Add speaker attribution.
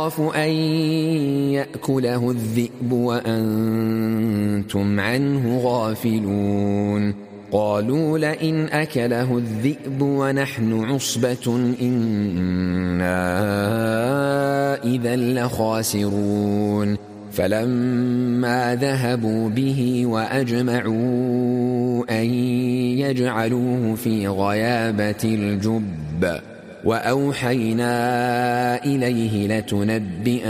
Speaker 1: يخاف أن يأكله الذئب وأنتم عنه غافلون قالوا لئن أكله الذئب ونحن عصبة إنا إذا لخاسرون فلما ذهبوا به وأجمعوا أن يجعلوه في غيابة الجب وأوحينا إليه لتنبئنهم